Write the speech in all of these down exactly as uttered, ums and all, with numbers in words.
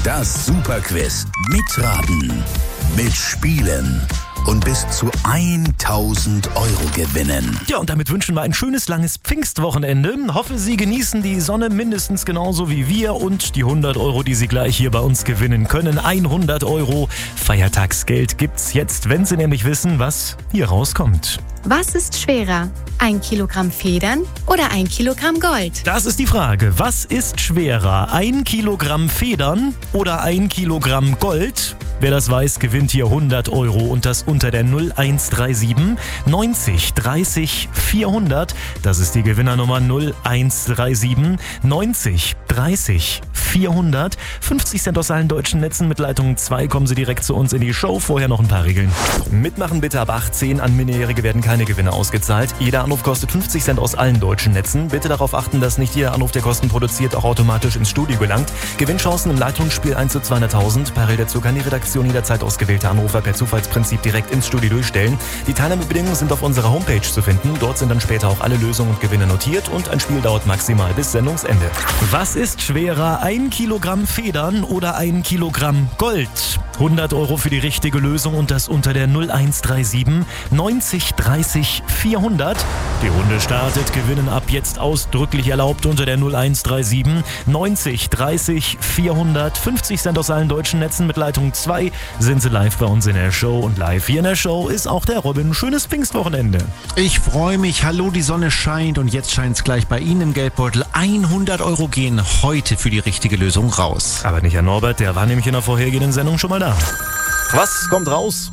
Das Superquiz. Mitraten, mitspielen und bis zu tausend Euro gewinnen. Ja, und damit wünschen wir ein schönes, langes Pfingstwochenende. Hoffe, Sie genießen die Sonne mindestens genauso wie wir und die hundert Euro, die Sie gleich hier bei uns gewinnen können. hundert Euro Feiertagsgeld gibt's jetzt, wenn Sie nämlich wissen, was hier rauskommt. Was ist schwerer? Ein Kilogramm Federn oder ein Kilogramm Gold? Das ist die Frage. Was ist schwerer? Ein Kilogramm Federn oder ein Kilogramm Gold? Wer das weiß, gewinnt hier hundert Euro und das unter der null eins drei sieben neunzig dreißig vierhundert. Das ist die Gewinnernummer null eins drei sieben neunzig dreißig vierhundert. fünfzig Cent aus allen deutschen Netzen. Mit Leitung zwei kommen Sie direkt zu uns in die Show. Vorher noch ein paar Regeln. Mitmachen bitte ab achtzehn. An Minderjährige werden keine Gewinne ausgezahlt. Jeder Anruf kostet fünfzig Cent aus allen deutschen Netzen. Bitte darauf achten, dass nicht jeder Anruf, der Kosten produziert, auch automatisch ins Studio gelangt. Gewinnchancen im Leitungsspiel eins zu zweihunderttausend. Parallel dazu kann die Redaktion jederzeit ausgewählte Anrufer per Zufallsprinzip direkt ins Studio durchstellen. Die Teilnahmebedingungen sind auf unserer Homepage zu finden. Dort sind dann später auch alle Lösungen und Gewinne notiert und ein Spiel dauert maximal bis Sendungsende. Was ist schwerer? Ein Kilogramm Federn oder ein Kilogramm Gold? hundert Euro für die richtige Lösung und das unter der null eins drei sieben neunzig dreißig vierhundert. Die Runde startet, Gewinnen ab jetzt ausdrücklich erlaubt unter der null eins drei sieben neunzig dreißig vierhundert. fünfzig Cent aus allen deutschen Netzen. Mit Leitung zwei sind Sie live bei uns in der Show und live hier in der Show ist auch der Robin. Schönes Pfingstwochenende. Ich freue mich. Hallo, die Sonne scheint und jetzt scheint es gleich bei Ihnen im Geldbeutel. hundert Euro gehen heute für die richtige Lösung raus. Aber nicht Herr Norbert, der war nämlich in der vorhergehenden Sendung schon mal da. Was kommt raus?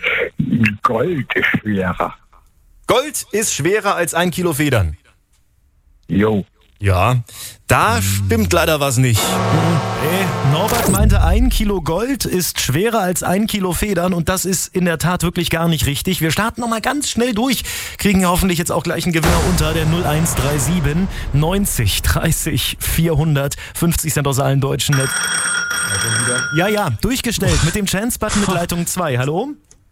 Gold ist schwerer. Gold ist schwerer als ein Kilo Federn. Jo. Ja, da stimmt leider was nicht. Äh, Norbert meinte, ein Kilo Gold ist schwerer als ein Kilo Federn und das ist in der Tat wirklich gar nicht richtig. Wir starten nochmal ganz schnell durch, kriegen hoffentlich jetzt auch gleich einen Gewinner unter der null eins drei sieben neunzig dreißig vierhundert. fünfzig Cent aus allen deutschen Netzen. Ja, ja, durchgestellt mit dem Chance-Button mit Leitung zwei. Hallo?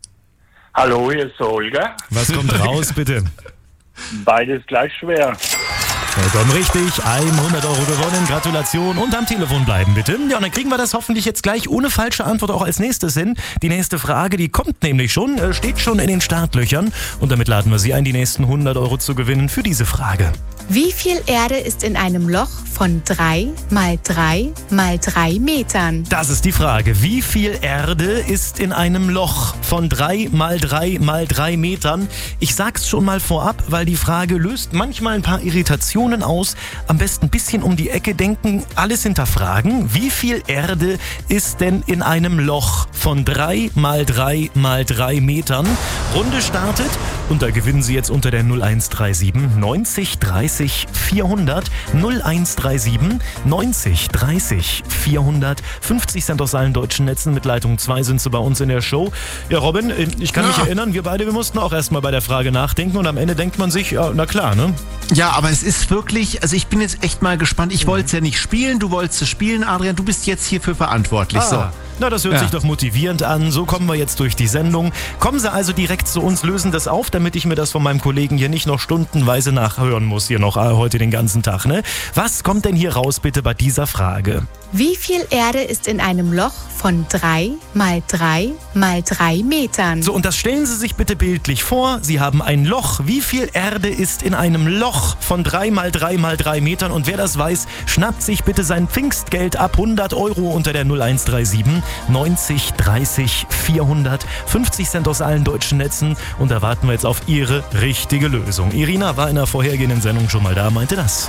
Hallo, hier ist Holger. Was kommt raus, bitte? Beides gleich schwer. Vollkommen richtig, hundert Euro gewonnen, Gratulation und am Telefon bleiben bitte. Ja, und dann kriegen wir das hoffentlich jetzt gleich ohne falsche Antwort auch als nächstes hin. Die nächste Frage, die kommt nämlich schon, steht schon in den Startlöchern und damit laden wir Sie ein, die nächsten hundert Euro zu gewinnen für diese Frage. Wie viel Erde ist in einem Loch von drei mal drei mal drei Metern? Das ist die Frage. Wie viel Erde ist in einem Loch von drei mal drei mal drei Metern? Ich sag's schon mal vorab, weil die Frage löst manchmal ein paar Irritationen aus. Am besten ein bisschen um die Ecke denken, alles hinterfragen. Wie viel Erde ist denn in einem Loch von drei mal drei mal drei Metern? Runde startet und da gewinnen Sie jetzt unter der null eins drei sieben neunzig dreißig vierhundert. null eins drei sieben neunzig dreißig vierhundert. fünfzig Cent aus allen deutschen Netzen. Mit Leitung zwei sind Sie bei uns in der Show. Ja, Robin, ich kann ja. mich erinnern, wir beide, wir mussten auch erstmal bei der Frage nachdenken und am Ende denkt man sich, ja, na klar, ne? Ja, aber es ist wirklich, also ich bin jetzt echt mal gespannt. Ich wollte es ja nicht spielen, du wolltest es spielen, Adrian. Du bist jetzt hierfür verantwortlich. Ah. So. Na, das hört Ja. sich doch motivierend an. So kommen wir jetzt durch die Sendung. Kommen Sie also direkt zu uns, lösen das auf, damit ich mir das von meinem Kollegen hier nicht noch stundenweise nachhören muss, hier noch äh, heute den ganzen Tag, ne? Was kommt denn hier raus bitte bei dieser Frage? Wie viel Erde ist in einem Loch von drei mal drei mal drei Metern? So, und das stellen Sie sich bitte bildlich vor. Sie haben ein Loch. Wie viel Erde ist in einem Loch von drei mal drei mal drei Metern? Und wer das weiß, schnappt sich bitte sein Pfingstgeld ab. hundert Euro unter der null eins drei sieben neunzig dreißig vierhundert. fünfzig Cent aus allen deutschen Netzen. Und da warten wir jetzt auf Ihre richtige Lösung. Irina war in der vorhergehenden Sendung schon mal da, meinte das.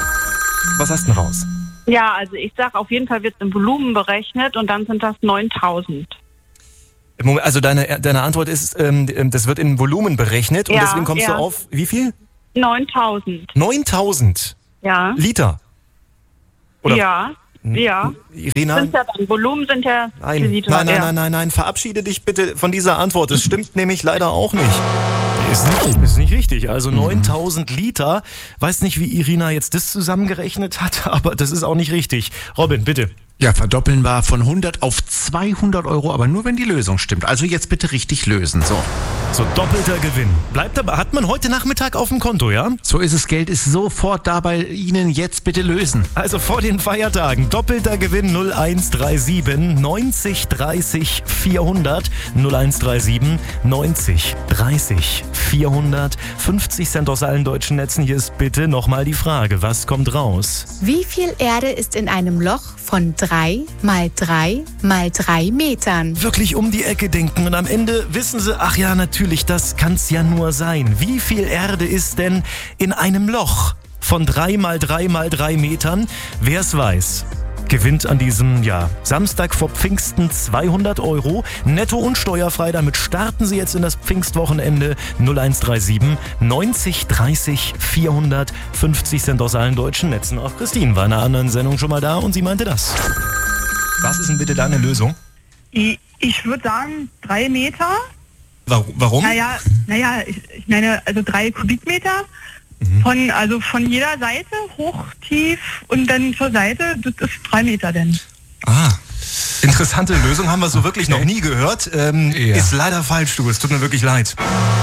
Was hast du denn raus? Ja, also ich sag, auf jeden Fall wird es im Volumen berechnet und dann sind das neuntausend. Moment, also deine, deine Antwort ist, ähm, das wird in Volumen berechnet und Ja, deswegen kommst ja. du auf, wie viel? neuntausend. neuntausend Ja. Liter. Oder? Ja. Ja. Irina? Sind ja dann, Volumen sind ja Nein, die Liter. nein, nein, ja. nein, nein, nein, verabschiede dich bitte von dieser Antwort. Das stimmt nämlich leider auch nicht. Ist nicht, ist nicht richtig. Also neuntausend Liter. Weiß nicht, wie Irina jetzt das zusammengerechnet hat, aber das ist auch nicht richtig. Robin, bitte. Ja, verdoppeln war von hundert auf zweihundert Euro, aber nur wenn die Lösung stimmt. Also jetzt bitte richtig lösen. So. So, doppelter Gewinn. Bleibt dabei. Hat man heute Nachmittag auf dem Konto, ja? So ist es. Geld ist sofort da bei Ihnen. Jetzt bitte lösen. Also vor den Feiertagen. Doppelter Gewinn null eins drei sieben neunzig dreißig vierhundert. null eins drei sieben neunzig dreißig vierhundert. fünfzig Cent aus allen deutschen Netzen. Hier ist bitte nochmal die Frage. Was kommt raus? Wie viel Erde ist in einem Loch von drei mal drei mal drei Metern? Wirklich um die Ecke denken und am Ende wissen Sie, ach ja, natürlich, das kann's ja nur sein. Wie viel Erde ist denn in einem Loch von drei mal drei mal drei Metern? Wer es weiß, gewinnt an diesem ja, Samstag vor Pfingsten zweihundert Euro, netto und steuerfrei. Damit starten Sie jetzt in das Pfingstwochenende. null eins drei sieben neunzig dreißig vierhundert. fünfzig Cent aus allen deutschen Netzen. Auch Christine war in einer anderen Sendung schon mal da und sie meinte das. Was ist denn bitte deine Lösung? Ich, ich würde sagen, drei Meter. Warum? Naja, naja, ich, ich meine, also drei Kubikmeter. Mhm. Von, also von jeder Seite, hoch, tief und dann zur Seite, das ist drei Meter denn. Ah, interessante Lösung, haben wir so wirklich noch nie gehört. Ähm, Ja. Ist leider falsch, du, es tut mir wirklich leid.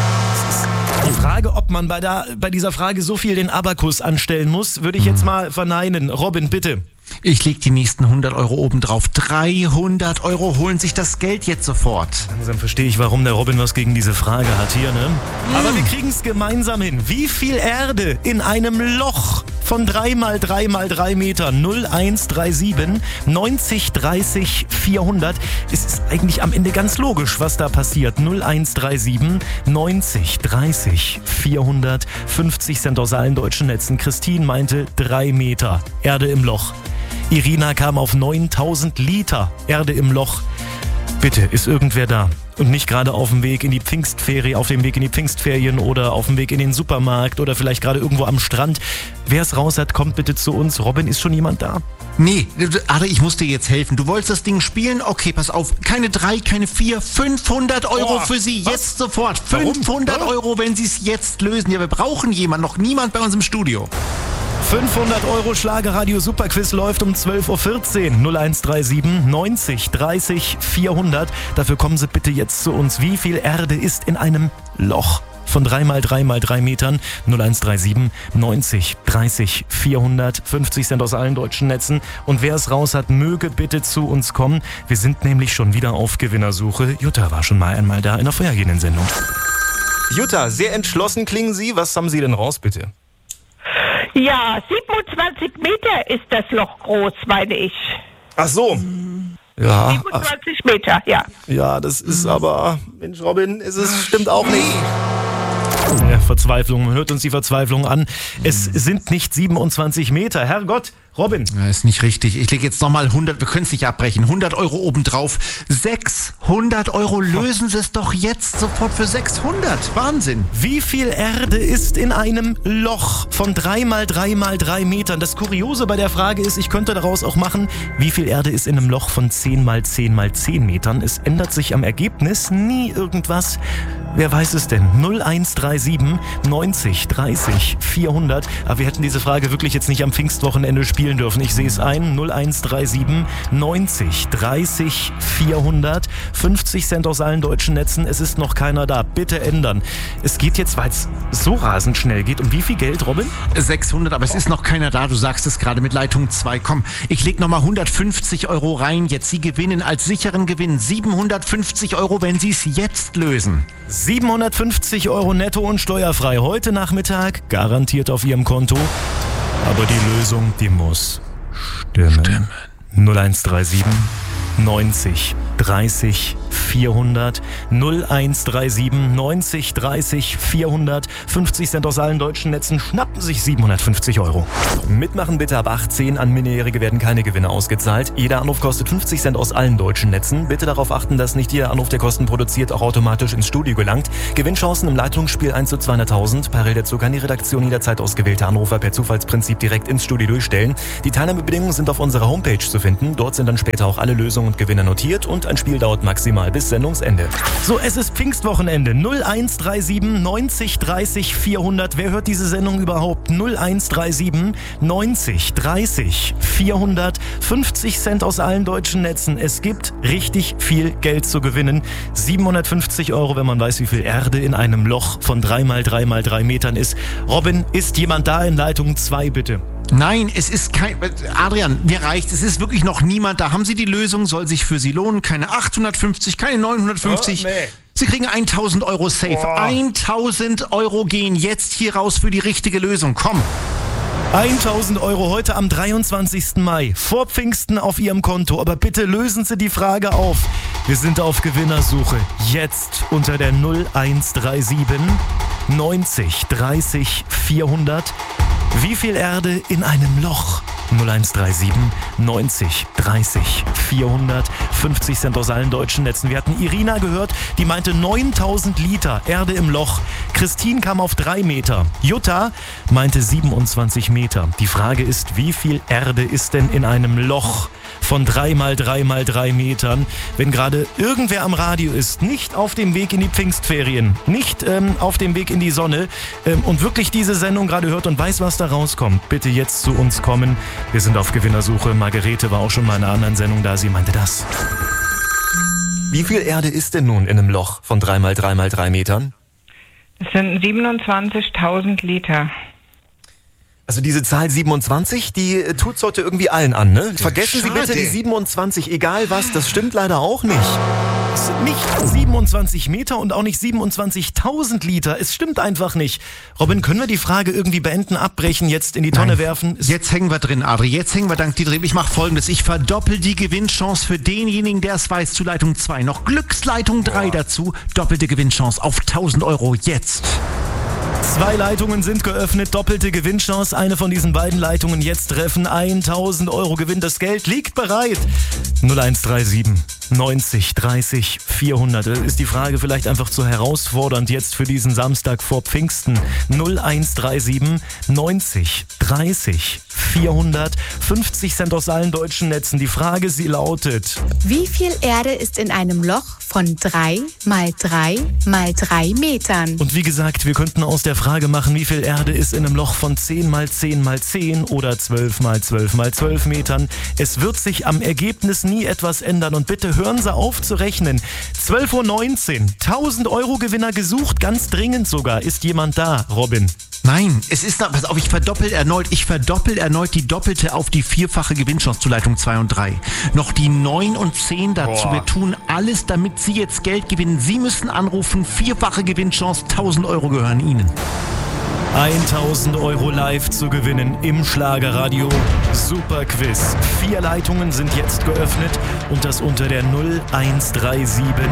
Die Frage, ob man bei, der, bei dieser Frage so viel den Abakus anstellen muss, würde ich jetzt mal verneinen. Robin, bitte. Ich leg die nächsten hundert Euro oben drauf. dreihundert Euro, holen sich das Geld jetzt sofort. Langsam verstehe ich, warum der Robin was gegen diese Frage hat hier, ne? Aber wir kriegen es gemeinsam hin. Wie viel Erde in einem Loch von drei mal drei mal drei Metern? null eins drei sieben neunzig dreißig vierhundert. Es ist eigentlich am Ende ganz logisch, was da passiert. null eins drei sieben neunzig dreißig vierhundert. fünfzig Cent aus allen deutschen Netzen. Christine meinte drei Meter Erde im Loch. Irina kam auf neuntausend Liter Erde im Loch. Bitte, ist irgendwer da? Und nicht gerade auf dem Weg in die Pfingstferie, auf dem Weg in die Pfingstferien oder auf dem Weg in den Supermarkt oder vielleicht gerade irgendwo am Strand. Wer es raus hat, kommt bitte zu uns. Robin, ist schon jemand da? Nee, Ada, ich muss dir jetzt helfen. Du wolltest das Ding spielen? Okay, pass auf. Keine drei, keine vier, fünfhundert Euro Oh, für Sie. was? Jetzt sofort. Warum? fünfhundert Ja. Euro, wenn Sie es jetzt lösen. Ja, wir brauchen jemanden. Noch niemand bei uns im Studio. fünfhundert Euro Schlagerradio Superquiz läuft um zwölf Uhr vierzehn. null eins drei sieben neunzig dreißig vierhundert. Dafür kommen Sie bitte jetzt zu uns. Wie viel Erde ist in einem Loch von drei mal drei mal drei Metern? null eins drei sieben neunzig dreißig vierhundert. fünfzig Cent aus allen deutschen Netzen. Und wer es raus hat, möge bitte zu uns kommen. Wir sind nämlich schon wieder auf Gewinnersuche. Jutta war schon mal einmal da in der vorhergehenden Sendung. Jutta, sehr entschlossen klingen Sie. Was haben Sie denn raus, bitte? Ja, siebenundzwanzig Meter ist das Loch groß, meine ich. Ach so. Ja, siebenundzwanzig Meter, ja. ja, das ist aber, Mensch Robin, ist es stimmt auch nicht. Ja, Verzweiflung, man hört uns die Verzweiflung an. Es sind nicht siebenundzwanzig Meter, Herrgott. Robin. Ja, ist nicht richtig. Ich lege jetzt nochmal hundert, wir können es nicht abbrechen, hundert Euro obendrauf. sechshundert Euro, lösen Sie es doch jetzt sofort für sechshundert. Wahnsinn. Wie viel Erde ist in einem Loch von drei mal drei mal drei Metern? Das Kuriose bei der Frage ist, ich könnte daraus auch machen, wie viel Erde ist in einem Loch von zehn mal zehn mal zehn Metern? Es ändert sich am Ergebnis nie irgendwas. Wer weiß es denn? null eins drei sieben neunzig dreißig vierhundert. Aber wir hätten diese Frage wirklich jetzt nicht am Pfingstwochenende spielen dürfen. Ich sehe es ein. null eins drei sieben neunzig dreißig vierhundert. fünfzig Cent aus allen deutschen Netzen. Es ist noch keiner da. Bitte ändern. Es geht jetzt, weil es so rasend schnell geht. Um wie viel Geld, Robin? sechshundert, aber es ist noch keiner da. Du sagst es gerade mit Leitung zwei. Komm, ich leg nochmal hundertfünfzig Euro rein. Jetzt Sie gewinnen als sicheren Gewinn siebenhundertfünfzig Euro, wenn Sie es jetzt lösen. siebenhundertfünfzig Euro netto und steuerfrei. Heute Nachmittag garantiert auf Ihrem Konto. Aber die Lösung, die muss stimmen. Stimmen. null eins drei sieben neunzig dreißig vierhundert. null eins drei sieben neunzig dreißig vierhundert. fünfzig Cent aus allen deutschen Netzen schnappen sich siebenhundertfünfzig Euro. Mitmachen bitte ab achtzehn. An Minderjährige werden keine Gewinne ausgezahlt. Jeder Anruf kostet fünfzig Cent aus allen deutschen Netzen. Bitte darauf achten, dass nicht jeder Anruf, der Kosten produziert, auch automatisch ins Studio gelangt. Gewinnchancen im Leitungsspiel eins zu zweihunderttausend. Parallel dazu kann die Redaktion jederzeit ausgewählte Anrufer per Zufallsprinzip direkt ins Studio durchstellen. Die Teilnahmebedingungen sind auf unserer Homepage zu finden. Dort sind dann später auch alle Lösungen und Gewinne notiert und ein Spiel dauert maximal Mal bis Sendungsende. So, es ist Pfingstwochenende. null eins drei sieben neunzig dreißig vierhundert. Wer hört diese Sendung überhaupt? null eins drei sieben neunzig dreißig vierhundert. fünfzig Cent aus allen deutschen Netzen. Es gibt richtig viel Geld zu gewinnen. siebenhundertfünfzig Euro, wenn man weiß, wie viel Erde in einem Loch von drei mal drei mal drei Metern ist. Robin, ist jemand da in Leitung zwei, bitte? Nein, es ist kein... Adrian, mir reicht. Es ist wirklich noch niemand da. Haben Sie die Lösung? Soll sich für Sie lohnen? Keine achthundertfünfzig, keine neunhundertfünfzig. Oh, nee. Sie kriegen tausend Euro safe. Oh. tausend Euro gehen jetzt hier raus für die richtige Lösung. Komm. tausend Euro heute am dreiundzwanzigsten Mai. Vor Pfingsten auf Ihrem Konto. Aber bitte lösen Sie die Frage auf. Wir sind auf Gewinnersuche. Jetzt unter der null eins drei sieben neunzig dreißig vierhundert. Wie viel Erde in einem Loch? null eins drei sieben neunzig dreißig vierhundert. fünfzig Cent aus allen deutschen Netzen. Wir hatten Irina gehört, die meinte neuntausend Liter Erde im Loch. Christine kam auf drei Meter. Jutta meinte siebenundzwanzig Meter. Die Frage ist, wie viel Erde ist denn in einem Loch von drei mal drei mal drei Metern, wenn gerade irgendwer am Radio ist, nicht auf dem Weg in die Pfingstferien, nicht ähm, auf dem Weg in die Sonne ähm, und wirklich diese Sendung gerade hört und weiß, was da rauskommt, bitte jetzt zu uns kommen. Wir sind auf Gewinnersuche. Margarete war auch schon mal in einer anderen Sendung da, sie meinte das. Wie viel Erde ist denn nun in einem Loch von drei mal drei mal drei Metern? Das sind siebenundzwanzigtausend Liter. Also diese Zahl siebenundzwanzig, die äh, tut's heute irgendwie allen an, ne? Vergessen schade. Sie bitte die siebenundzwanzig, egal was, das stimmt leider auch nicht. Es sind nicht siebenundzwanzig Meter und auch nicht siebenundzwanzigtausend Liter, es stimmt einfach nicht. Robin, können wir die Frage irgendwie beenden, abbrechen, jetzt in die Tonne Nein. werfen? Es Jetzt hängen wir drin, Adri. Jetzt hängen wir dank dir drin. Ich mache Folgendes. Ich verdoppel die Gewinnchance für denjenigen, der es weiß, zu Leitung zwei. Noch Glücksleitung drei dazu. Doppelte Gewinnchance auf tausend Euro jetzt. Zwei Leitungen sind geöffnet, doppelte Gewinnchance. Eine von diesen beiden Leitungen jetzt treffen. tausend Euro Gewinn. Das Geld liegt bereit. null eins drei sieben neunzig dreißig vierhundert. Das ist die Frage vielleicht einfach zu herausfordernd jetzt für diesen Samstag vor Pfingsten. null eins drei sieben neunzig dreißig vierhundert. fünfzig Cent aus allen deutschen Netzen. Die Frage, sie lautet: Wie viel Erde ist in einem Loch von drei mal drei mal drei Metern? Und wie gesagt, wir könnten aus der Frage machen, wie viel Erde ist in einem Loch von zehn mal zehn mal zehn oder zwölf mal zwölf mal zwölf Metern. Es wird sich am Ergebnis nie etwas ändern und bitte hören Sie auf zu rechnen. zwölf Uhr neunzehn, tausend Euro Gewinner gesucht, ganz dringend sogar. Ist jemand da, Robin? Nein, es ist da, pass auf, ich verdoppel erneut, ich verdoppel erneut die doppelte auf die vierfache Gewinnchance zu Leitung zwei und drei. Noch die neun und zehn dazu. Boah. Wir tun alles, damit Sie jetzt Geld gewinnen. Sie müssen anrufen, vierfache Gewinnchance, tausend Euro gehören Ihnen. tausend Euro live zu gewinnen im Schlagerradio Superquiz. Vier Leitungen sind jetzt geöffnet und das unter der null eins drei sieben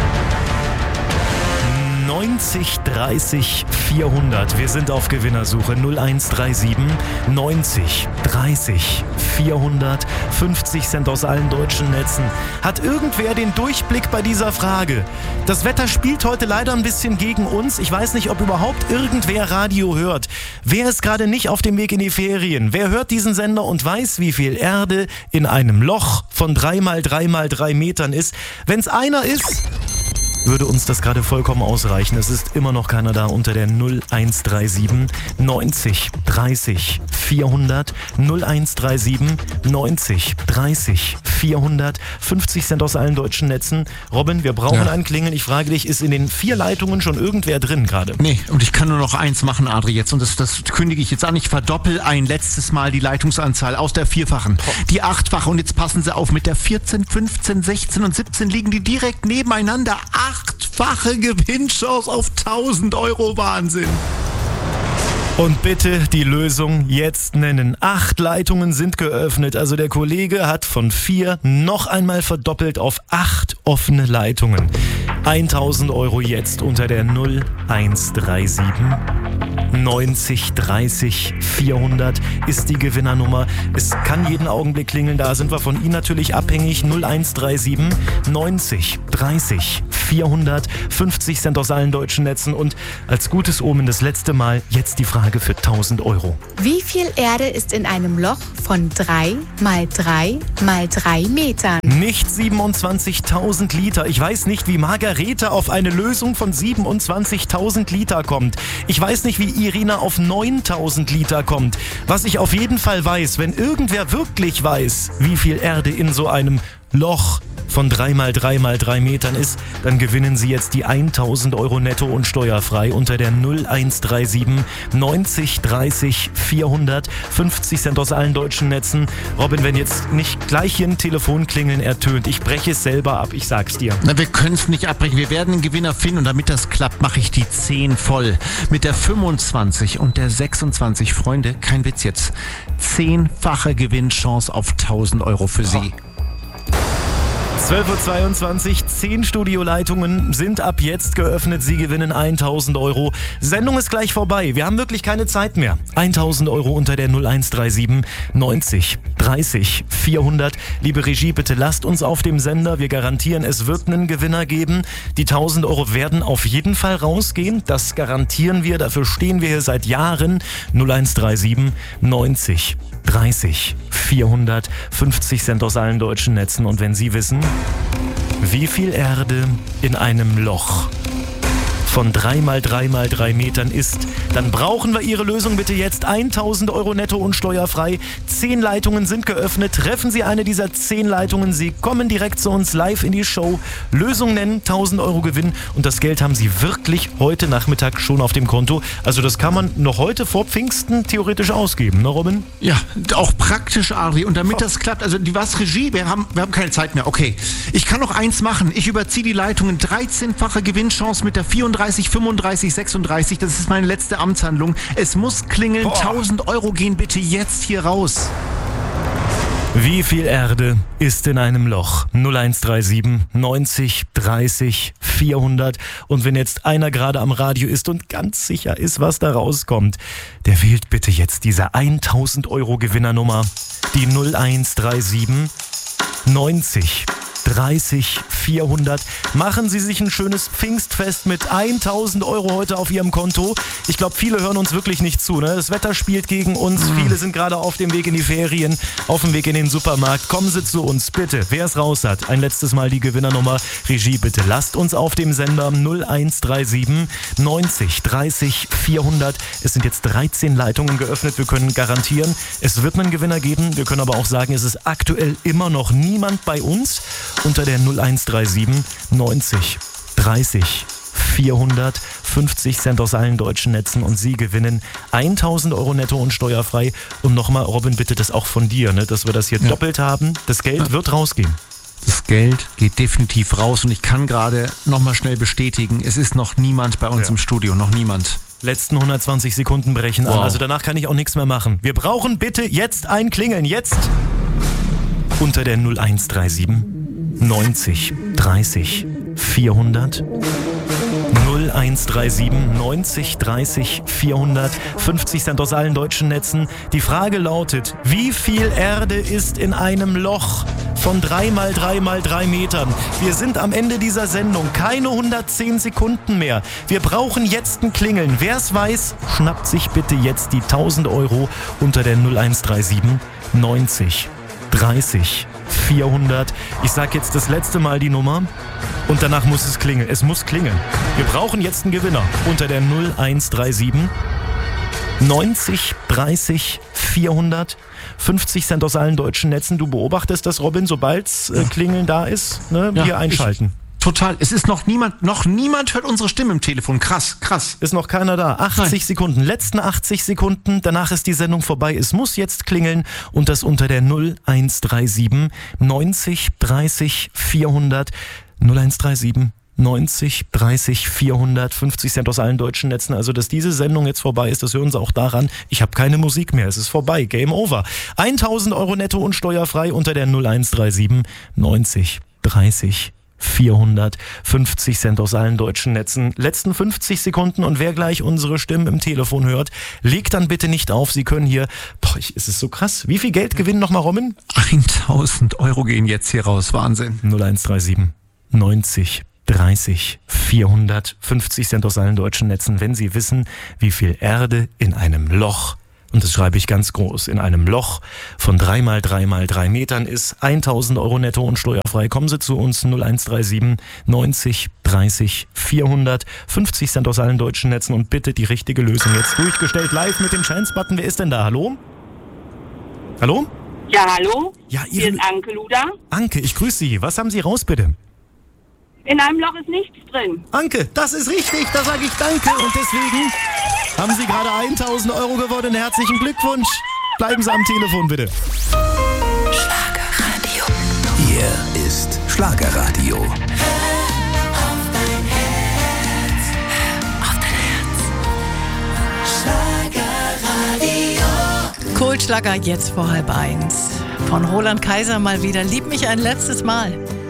neunzig dreißig vierhundert. Wir sind auf Gewinnersuche. null eins drei sieben neunzig dreißig vierhundert. fünfzig Cent aus allen deutschen Netzen. Hat irgendwer den Durchblick bei dieser Frage? Das Wetter spielt heute leider ein bisschen gegen uns. Ich weiß nicht, ob überhaupt irgendwer Radio hört. Wer ist gerade nicht auf dem Weg in die Ferien? Wer hört diesen Sender und weiß, wie viel Erde in einem Loch von drei mal drei mal drei Metern ist? Wenn es einer ist, würde uns das gerade vollkommen ausreichen. Es ist immer noch keiner da unter der null eins drei sieben neunzig dreißig vierhundert. null eins drei sieben neunzig dreißig vierhundert. fünfzig Cent aus allen deutschen Netzen. Robin, wir brauchen Ja. ein Klingeln. Ich frage dich, ist in den vier Leitungen schon irgendwer drin gerade? Nee, und ich kann nur noch eins machen, Adri, jetzt. Und das, das kündige ich jetzt an. Ich verdoppel ein letztes Mal die Leitungsanzahl aus der vierfachen. Die achtfache. Und jetzt passen Sie auf, mit der vierzehn, fünfzehn, sechzehn und siebzehn liegen die direkt nebeneinander. Achtfache Gewinnchance auf tausend Euro. Wahnsinn. Und bitte die Lösung jetzt nennen. Acht Leitungen sind geöffnet. Also der Kollege hat von vier noch einmal verdoppelt auf acht offene Leitungen. tausend Euro jetzt unter der null eins drei sieben neunzig dreißig vierhundert ist die Gewinnernummer. Es kann jeden Augenblick klingeln, da sind wir von Ihnen natürlich abhängig. null eins drei sieben neunzig dreißig vierhundert, fünfzig Cent aus allen deutschen Netzen und als gutes Omen das letzte Mal jetzt die Frage für tausend Euro. Wie viel Erde ist in einem Loch von drei mal drei mal drei Metern? Nicht siebenundzwanzigtausend Liter. Ich weiß nicht, wie Margarete auf eine Lösung von siebenundzwanzigtausend Liter kommt. Ich weiß nicht, wie Irina auf neuntausend Liter kommt. Was ich auf jeden Fall weiß, wenn irgendwer wirklich weiß, wie viel Erde in so einem Loch von drei mal drei mal drei Metern ist, dann gewinnen Sie jetzt die tausend Euro netto und steuerfrei unter der null eins drei sieben neunzig dreißig vierhundert, fünfzig Cent aus allen deutschen Netzen. Robin, wenn jetzt nicht gleich hier ein Telefonklingeln ertönt, ich breche es selber ab, ich sag's dir. Na, wir können es nicht abbrechen, wir werden einen Gewinner finden und damit das klappt, mache ich die zehn voll. Mit der fünfundzwanzig und der sechsundzwanzig, Freunde, kein Witz jetzt, zehnfache Gewinnchance auf tausend Euro für Sie. zwölf Uhr zweiundzwanzig, zehn Studioleitungen sind ab jetzt geöffnet. Sie gewinnen tausend Euro. Sendung ist gleich vorbei. Wir haben wirklich keine Zeit mehr. tausend Euro unter der null eins drei sieben neunzig dreißig vierhundert. Liebe Regie, bitte lasst uns auf dem Sender. Wir garantieren, es wird einen Gewinner geben. Die tausend Euro werden auf jeden Fall rausgehen. Das garantieren wir. Dafür stehen wir hier seit Jahren. null eins drei sieben neunzig dreißig vierhundert, fünfzig Cent aus allen deutschen Netzen. Und wenn Sie wissen, wie viel Erde in einem Loch von drei mal drei mal drei Metern ist, dann brauchen wir Ihre Lösung bitte jetzt. tausend Euro netto und steuerfrei. zehn Leitungen sind geöffnet. Treffen Sie eine dieser zehn Leitungen. Sie kommen direkt zu uns live in die Show. Lösung nennen, tausend Euro Gewinn. Und das Geld haben Sie wirklich heute Nachmittag schon auf dem Konto. Also das kann man noch heute vor Pfingsten theoretisch ausgeben, ne Robin? Ja, auch praktisch, Adri. Und damit das klappt, also die was Regie, wir haben, wir haben keine Zeit mehr. Okay, ich kann noch eins machen. Ich überziehe die Leitungen. dreizehnfache Gewinnchance mit der vierunddreißig, fünfunddreißig, sechsunddreißig. Das ist meine letzte Amtshandlung. Es muss klingeln. Boah. tausend Euro gehen bitte jetzt hier raus. Wie viel Erde ist in einem Loch? null eins drei sieben neunzig dreißig vierhundert. Und wenn jetzt einer gerade am Radio ist und ganz sicher ist, was da rauskommt, der wählt bitte jetzt diese tausend Euro Gewinnernummer. Die null eins drei sieben neunzig dreißig vierhundert. Machen Sie sich ein schönes Pfingstfest mit tausend Euro heute auf Ihrem Konto. Ich glaube, viele hören uns wirklich nicht zu. Ne? Das Wetter spielt gegen uns. Mhm. Viele sind gerade auf dem Weg in die Ferien, auf dem Weg in den Supermarkt. Kommen Sie zu uns, bitte. Wer es raus hat, ein letztes Mal die Gewinnernummer. Regie, bitte lasst uns auf dem Sender null eins drei sieben neunzig dreißig vierhundert. Es sind jetzt dreizehn Leitungen geöffnet. Wir können garantieren, es wird einen Gewinner geben. Wir können aber auch sagen, es ist aktuell immer noch niemand bei uns. Unter der null eins drei sieben neunzig dreißig vierhundert, fünfzig Cent aus allen deutschen Netzen und Sie gewinnen tausend Euro netto und steuerfrei. Und nochmal, Robin, bitte das auch von dir, ne, dass wir das hier ja. doppelt haben. Das Geld ja. wird rausgehen. Das Geld geht definitiv raus und ich kann gerade nochmal schnell bestätigen, es ist noch niemand bei uns ja. im Studio, noch niemand. Letzten hundertzwanzig Sekunden brechen wow. an, also danach kann ich auch nichts mehr machen. Wir brauchen bitte jetzt ein Klingeln, jetzt! Unter der null eins drei sieben neunzig dreißig vierhundert. null eins drei sieben neunzig dreißig vierhundert, fünfzig Cent aus allen deutschen Netzen. Die Frage lautet, wie viel Erde ist in einem Loch von drei mal drei mal drei Metern? Wir sind am Ende dieser Sendung, keine hundertzehn Sekunden mehr. Wir brauchen jetzt ein Klingeln. Wer es weiß, schnappt sich bitte jetzt die tausend Euro unter der null eins drei sieben neunzig dreißig vierhundert. Ich sag jetzt das letzte Mal die Nummer und danach muss es klingeln. Es muss klingeln. Wir brauchen jetzt einen Gewinner unter der null eins drei sieben neunzig dreißig vierhundert. fünfzig Cent aus allen deutschen Netzen. Du beobachtest das, Robin, sobald äh, Klingeln da ist, ne, ja, hier einschalten. Total. Es ist noch niemand, noch niemand hört unsere Stimme im Telefon. Krass, krass. Ist noch keiner da. achtzig Nein. Sekunden, letzten achtzig Sekunden, danach ist die Sendung vorbei. Es muss jetzt klingeln und das unter der null eins drei sieben neunzig dreißig vierhundert. null eins drei sieben neunzig dreißig vierhundert, fünfzig Cent aus allen deutschen Netzen. Also, dass diese Sendung jetzt vorbei ist, das hören Sie auch daran. Ich habe keine Musik mehr. Es ist vorbei. Game over. tausend Euro netto und steuerfrei unter der null eins drei sieben neunzig dreißig vierhundertfünfzig Cent aus allen deutschen Netzen. Letzten fünfzig Sekunden und wer gleich unsere Stimmen im Telefon hört, legt dann bitte nicht auf. Sie können hier, boah, ich, es ist so krass. Wie viel Geld gewinnen nochmal, Robin? tausend Euro gehen jetzt hier raus. Wahnsinn. null eins drei sieben neunzig dreißig vierhundertfünfzig Cent aus allen deutschen Netzen, wenn Sie wissen, wie viel Erde in einem Loch, und das schreibe ich ganz groß, in einem Loch von drei mal drei mal drei Metern ist. tausend Euro netto und steuerfrei. Kommen Sie zu uns, null eins drei sieben neunzig dreißig vierhundertfünfzig Cent aus allen deutschen Netzen und bitte die richtige Lösung jetzt durchgestellt. Live mit dem Chance-Button. Wer ist denn da? Hallo? Hallo? Ja, hallo? Ja, Hier Ihre... ist Anke Luder. Anke, ich grüße Sie. Was haben Sie raus, bitte? In einem Loch ist nichts drin. Anke, das ist richtig, da sage ich danke und deswegen haben Sie gerade tausend Euro gewonnen. Herzlichen Glückwunsch. Bleiben Sie am Telefon, bitte. Schlagerradio. Hier ist Schlagerradio. Kultschlager jetzt vor halb eins. Von Roland Kaiser mal wieder. Lieb mich ein letztes Mal.